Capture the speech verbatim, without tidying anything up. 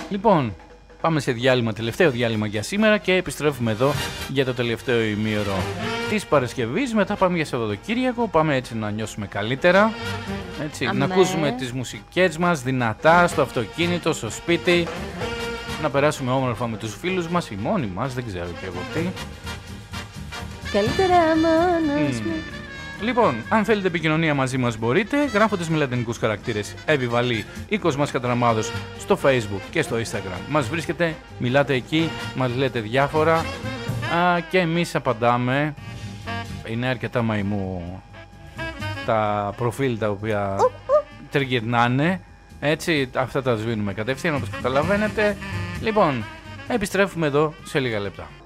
Λοιπόν, πάμε σε διάλειμμα, τελευταίο διάλειμμα για σήμερα και επιστρέφουμε εδώ για το τελευταίο ημίωρο της Παρασκευής. Μετά πάμε για Σαββατοκύριακο, πάμε έτσι να νιώσουμε καλύτερα, έτσι, να ακούσουμε τις μουσικές μας δυνατά στο αυτοκίνητο, στο σπίτι, να περάσουμε όμορφα με τους φίλους μας ή μόνοι μας, δεν ξέρω και εγώ τι. Καλύτερα μόνος μου. Λοιπόν, αν θέλετε επικοινωνία μαζί μας μπορείτε, γράφοντας με λατινικούς χαρακτήρες Επιβαλή ή Κοσμάς Κατραμάδος στο Facebook και στο Instagram. Μας βρίσκετε, μιλάτε εκεί, μας λέτε διάφορα α, και εμείς απαντάμε. Είναι αρκετά μαϊμού τα προφίλ τα οποία τριγυρνάνε, έτσι, αυτά τα σβήνουμε κατευθείαν όπως καταλαβαίνετε. Λοιπόν, επιστρέφουμε εδώ σε λίγα λεπτά.